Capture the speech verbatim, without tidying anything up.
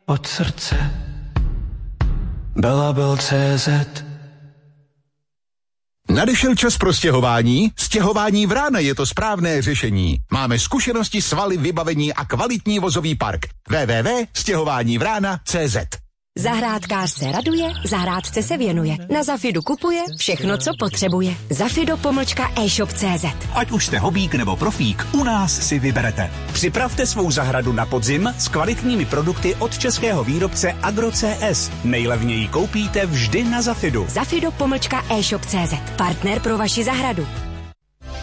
od srdce. Belabel tečka cé zet. Nadešel čas pro stěhování? Stěhování Vrána je to správné řešení. Máme zkušenosti, svaly, vybavení a kvalitní vozový park. w w w tečka stěhování vrána tečka cé zet. Zahrádkář se raduje, zahrádce se věnuje. Na Zafidu kupuje všechno, co potřebuje. Zafido pomlčka e-shop tečka cé zet. Ať už jste hobík nebo profík, u nás si vyberete. Připravte svou zahradu na podzim s kvalitními produkty od českého výrobce Agro C S. Nejlevněji koupíte vždy na Zafidu. Zafido pomlčka e-shop tečka cé zet. Partner pro vaši zahradu.